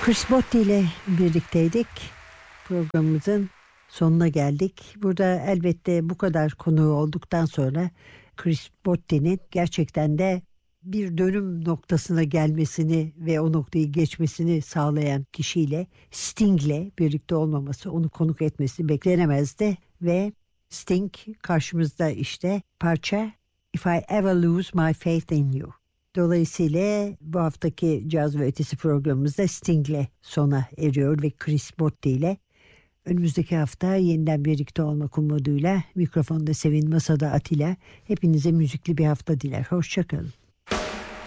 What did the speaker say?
Chris Botti ile birlikteydik. Programımızın sonuna geldik. Burada elbette bu kadar konu olduktan sonra Chris Botti'nin gerçekten de bir dönüm noktasına gelmesini ve o noktayı geçmesini sağlayan kişiyle, Sting'le birlikte olmaması, onu konuk etmesi beklenemezdi ve Sting karşımızda işte parça If I Ever Lose My Faith in You. Dolayısıyla bu haftaki Caz ve Ötesi programımızda Sting'le sona eriyor ve Chris Botti ile önümüzdeki hafta yeniden birlikte olmak umuduyla mikrofonda Sevin, masada Atilla. Hepinize müzikli bir hafta diler. Hoşçakalın.